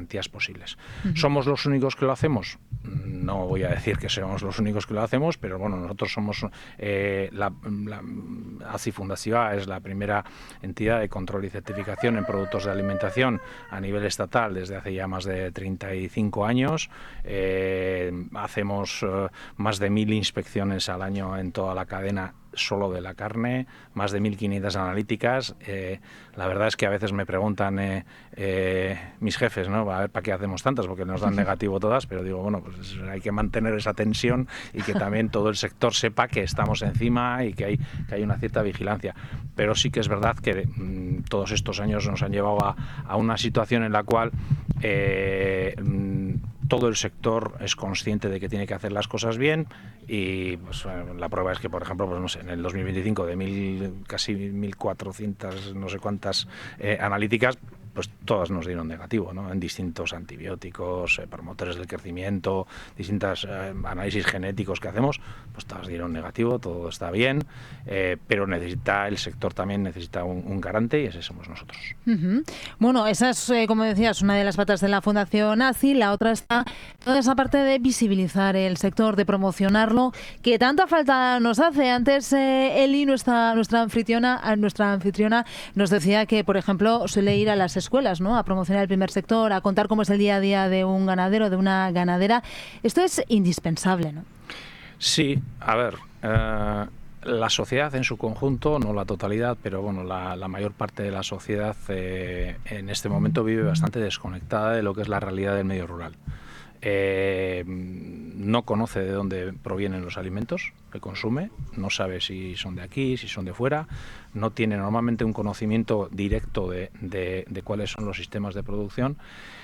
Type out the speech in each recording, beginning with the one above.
garantías posibles. ¿Somos los únicos que lo hacemos? No voy a decir que seamos los únicos que lo hacemos, pero bueno, nosotros somos la ACI Fundació es la primera entidad de control y certificación en productos de alimentación a nivel estatal desde hace ya más de 35 años. Hacemos más de 1.000 inspecciones al año en toda la cadena solo de la carne, más de 1.500 analíticas. La verdad es que a veces me preguntan mis jefes, ¿no? A ver, ¿para qué hacemos tantas? Porque nos dan negativo todas, pero digo, bueno, pues hay que mantener esa tensión y que también todo el sector sepa que estamos encima y que hay una cierta vigilancia. Pero sí que es verdad que todos estos años nos han llevado a una situación en la cual todo el sector es consciente de que tiene que hacer las cosas bien y pues, la prueba es que, por ejemplo, pues, no sé, en el 2025 de casi 1.400 no sé cuántas analíticas, pues todas nos dieron negativo, ¿no? En distintos antibióticos, promotores del crecimiento, distintos análisis genéticos que hacemos, pues todas dieron negativo, todo está bien, pero el sector también necesita un garante y ese somos nosotros. Bueno, esa es, como decías, una de las patas de la Fundación ACI, la otra está toda esa parte de visibilizar el sector, de promocionarlo, que tanta falta nos hace. Antes Eli, nuestra anfitriona, nos decía que, por ejemplo, suele ir a las escuelas, ¿no?, a promocionar el primer sector, a contar cómo es el día a día de un ganadero, de una ganadera. Esto es indispensable, ¿no? Sí, a ver, la sociedad en su conjunto, no la totalidad, pero bueno, la mayor parte de la sociedad en este momento vive bastante desconectada de lo que es la realidad del medio rural. No conoce de dónde provienen los alimentos que consume, no sabe si son de aquí, si son de fuera, no tiene normalmente un conocimiento directo de cuáles son los sistemas de producción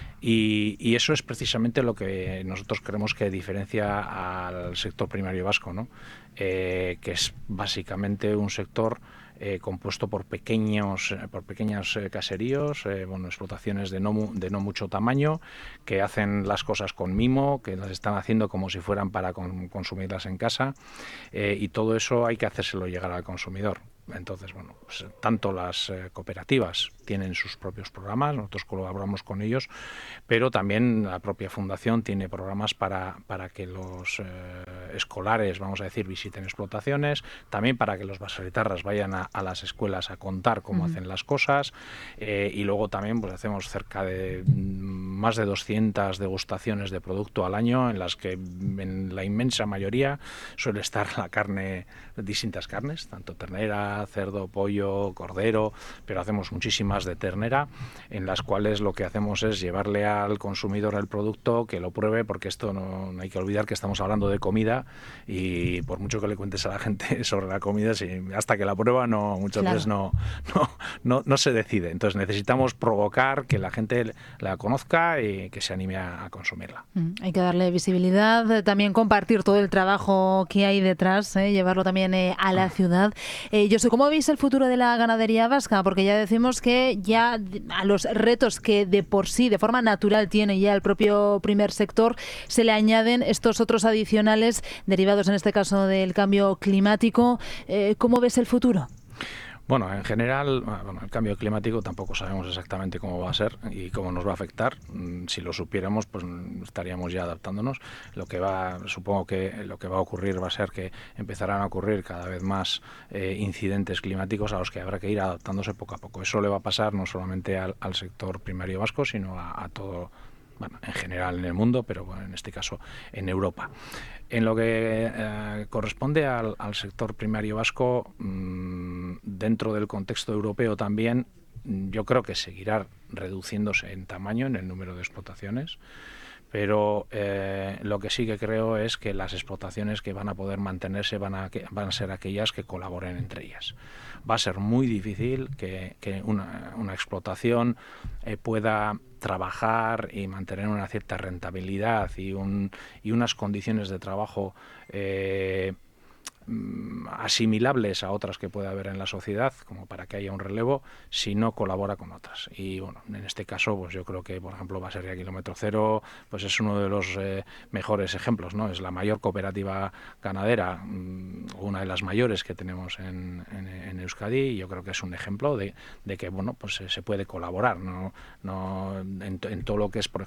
y eso es precisamente lo que nosotros creemos que diferencia al sector primario vasco, ¿no? Que es básicamente un sector compuesto por pequeños caseríos, explotaciones de no mucho tamaño, que hacen las cosas con mimo, que las están haciendo como si fueran para consumirlas en casa, y todo eso hay que hacérselo llegar al consumidor. Entonces, bueno, pues tanto las cooperativas tienen sus propios programas, nosotros colaboramos con ellos, pero también la propia fundación tiene programas para que los escolares, vamos a decir, visiten explotaciones, también para que los basalitarras vayan a las escuelas a contar cómo hacen las cosas, y luego también pues hacemos cerca de más de 200 degustaciones de producto al año, en las que en la inmensa mayoría suele estar la carne, distintas carnes, tanto ternera, cerdo, pollo, cordero, pero hacemos muchísimas de ternera, en las cuales lo que hacemos es llevarle al consumidor el producto, que lo pruebe, porque esto no hay que olvidar que estamos hablando de comida y por mucho que le cuentes a la gente sobre la comida, hasta que la prueba muchas veces no se decide. Entonces necesitamos provocar que la gente la conozca y que se anime a consumirla. Hay que darle visibilidad, también compartir todo el trabajo que hay detrás, llevarlo también a la ciudad. José, ¿cómo veis el futuro de la ganadería vasca? Porque ya decimos que ya a los retos que de por sí, de forma natural, tiene ya el propio primer sector, se le añaden estos otros adicionales derivados en este caso del cambio climático. ¿Cómo ves el futuro? Bueno, en general, el cambio climático tampoco sabemos exactamente cómo va a ser y cómo nos va a afectar. Si lo supiéramos, pues estaríamos ya adaptándonos. Supongo que lo que va a ocurrir va a ser que empezarán a ocurrir cada vez más incidentes climáticos a los que habrá que ir adaptándose poco a poco. Eso le va a pasar no solamente al sector primario vasco, sino a todo, en general en el mundo, pero bueno, en este caso en Europa. En lo que corresponde al sector primario vasco, dentro del contexto europeo también, yo creo que seguirá reduciéndose en tamaño, en el número de explotaciones, pero lo que sí que creo es que las explotaciones que van a poder mantenerse van a ser aquellas que colaboren entre ellas. Va a ser muy difícil que una explotación pueda trabajar y mantener una cierta rentabilidad y unas condiciones de trabajo asimilables a otras que puede haber en la sociedad, como para que haya un relevo, si no colabora con otras. Y bueno, en este caso, pues yo creo que, por ejemplo, Baserria Kilómetro Cero, pues es uno de los mejores ejemplos, ¿no? Es la mayor cooperativa ganadera, una de las mayores que tenemos en Euskadi, y yo creo que es un ejemplo de que, bueno, pues se puede colaborar, ¿no? En todo lo que es, por